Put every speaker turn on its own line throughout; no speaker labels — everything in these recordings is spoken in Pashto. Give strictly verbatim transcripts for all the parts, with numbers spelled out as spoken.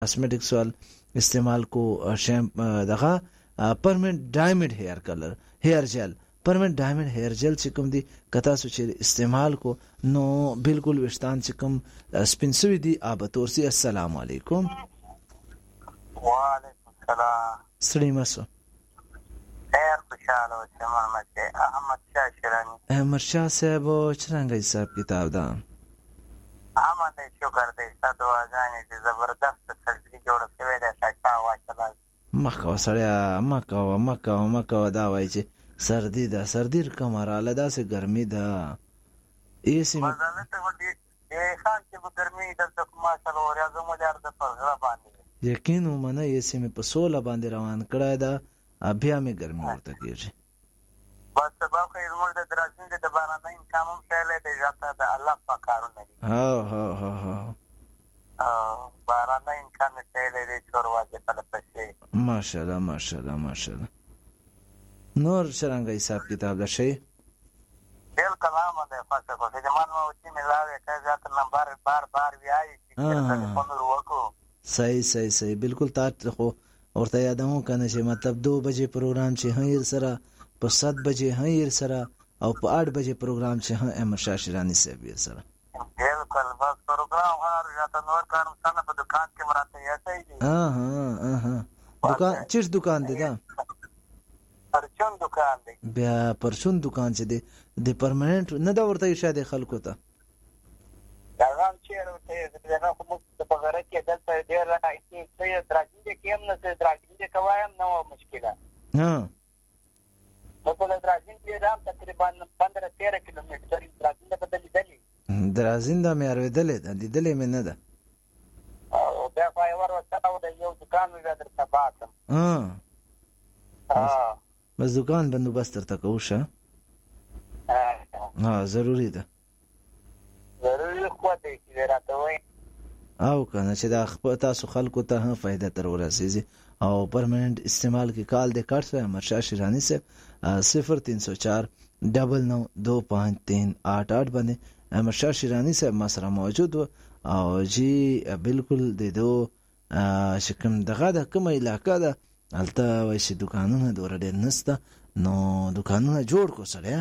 کاسمیټکس وال استعمال کو شیمپ دغه پرمننٹ ډایمنډ هیر کلر هیر جل پرمننٹ ډایمنډ هیر جل چې کوم دی کتا سو چې استعمال کو نو بالکل وشتان چې کوم سپین سوی دی اب تورسی. السلام علیکم.
وعلیکم السلام.
سړی مسو
خیر خوشاله اوسه محمد احمد شاه شیرانی.
احمد شاه صاحب څنګه حساب کتاب ده؟
احمد شکر دې ستاسو غاڼې دې زبردست سرجری جوړه شوې ده شکا واچلا
مکه سړیا مکه مکه مکه دا وایي چې سردی ده سردی کمراله ده سه ګرمي ده ایسی
مزه ته ودی یې خان چې ګرمي د ما سره وریا زمو لار د پر غلا باندې
یقین ومنه ایسی می په سوله باندې روان کړای ده بیا می ګرمي ورته کیږي
بس سبا خو زموږ د درازین د بارانه انکام هم شاله د ځاته د الله په کارونه دي.
ها ها ها ها
بارانه انکام شاله د چورواجه په پسې
ماشاءالله ماشاءالله ماشاءالله. نور څنګه حساب کتاب ده شي؟
بل کلام ده فاصله کو چې مان مو چې ملاوي کا ځات نمبر بار بار ویای چې ټلیفون ورکو.
صحیح صحیح صحیح بالکل. تا خو ورته یادمو کنه چې مطلب دو بجې پروګرام چې هیر سره په سات بجې هیر سره او په آٹھ بجې پروګرام چې ها احمد شاه شیرانی صاحب یې سره
بالکل بس پروګرام هر ځای نور کارم څنګه په دکان کې مراته یاتای دي.
ها ها ها دکان چیرې دکان دی دا؟
پرچون دکان دی.
بیا پرچون دکان چې دی د پرمننٹ نه دا ورته شاده خلکو ته
دا غام چیرې ته دغه خو په بغیر کې دلته ډیر راځي چې درځي کې هم نه درځي کوایم نو مشکله.
ها
نو په درازین کې رام تقریبا پندرہ تیرہ کیلومتر درازین ته بدلی دلی
درازین دا مې اوریدلې ده لیدلې مې نه ده
او بیا پای ور وځاو د یو دکان مې درته باتم.
ها
ها
بس دکان بندوبست ترته کوشه. ها ضروری ده
ضروری خو دې چې راته وای
او کنه چې دا خپل تاسو خلکو ته هم فائدہ تر ورسېږي او پرمننٹ استعمال کی کال دے کاٹ سے احمد شاہ شیرانی سے صفر تین سو چار ڈبل نو دو پانچ تین آٹھ آٹھ بنے احمد شاہ شیرانی سے مسئلہ موجود ہو او جی بالکل دے دو شکم دغه د کوم علاقہ ده الته وایي دکانونه دور ډېر نسته نو دکانونه جوړ کو سره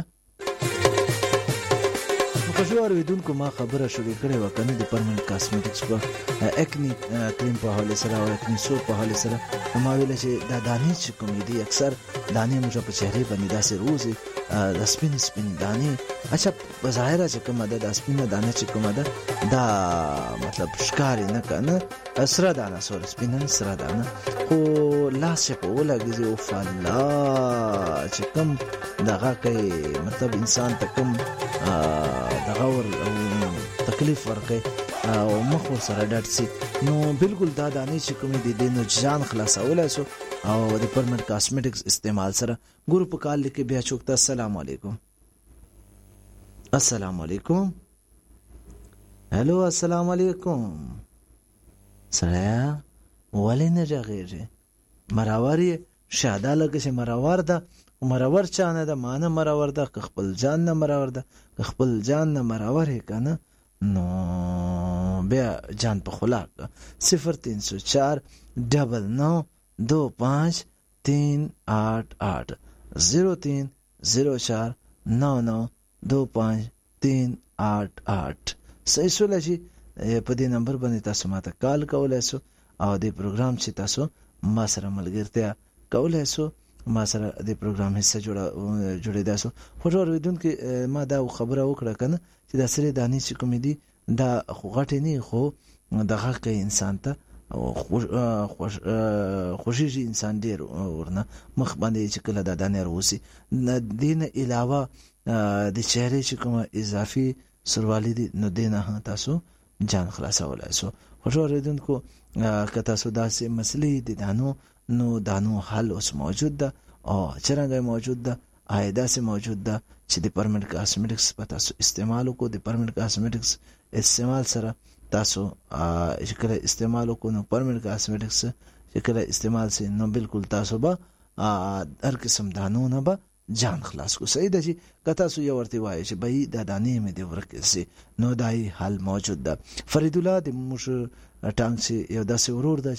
خوشوار ویدونکو ما خبره شروع کړې و کنه د پرمننٹ کاسمیټکس په اکنی کریم په حواله سره او اکنی سوپ په حواله سره ما ویل چې دا دانې چې کوم دي اکثر دانې موږ په چهره باندې داسې روزي د سپین سپین دانې اچھا بظاهر چې کوم ده د سپین دانې چې کوم ده دا مطلب ښکار نه کنه سره دانه سره سپین سره دانه خو لاس په ولګي او فلا چې کوم دغه کوي مطلب انسان ته کوم دغه ور تکلیف ورکړي او مخ سره ډاټ سي نو بالکل دا دانې چې کوم دي د نو ځان خلاصول اسو او د پرمننٹ کاسمیټکس استعمال سره ګورو په کال کې بیا چوکتا. السلام علیکم. السلام علیکم. هلو السلام علیکم. سره ولینه جګیږي مراوري شاده لکه چې مراور ده مراور چانه ده مانه مراور ده خپل جان نه مراور ده خپل جان نه مراور کنه نو بیا جان په خلاق صفر تین سو چار ڈبل نو دو پانچ تین آٹھ آٹھ زیرو تین زیرو چار نو نو دو پانچ تین آٹھ آٹھ صحیح سوله شي په دې نمبر باندې تاسو ماته کال کولای شو او د پروګرام چې تاسو ما سره ملګرتیا کولای شو ما سره د پروګرام حصہ جوړه جوړې داسو فوټور ویدونکو ما دا خبره وکړه کنه چې دا سری دانی چې کوم دي دا خو غټ نه خو دغه کې انسان ته خوش خوشي انسان ډیر ورنه مخ باندې چې کله دا دانه روسي دین علاوه د چهره چې کوم اضافي سروالي دي نو دینه تاسو جان خلاصولای شو فوټور ویدونکو که تاسو داسې مسلې دي دانو نو دانو حل اوس موجود ده او څنګه موجود ده آیدا سے موجود ده چې د پرمننٹ کاسمیټکس په تاسو استعمال کو د پرمننٹ کاسمیټکس استعمال سره تاسو شکل استعمال کو نو پرمننٹ کاسمیټکس شکل استعمال سره نو بالکل تاسو به هر قسم دانو نه به جان خلاص کو. صحیح ده چې کته سو یو ورته وایي چې به د دانې مې دی ورکه سي نو دای حل موجود ده. فرید الله د مش ټانک چې یو داسې ورور ده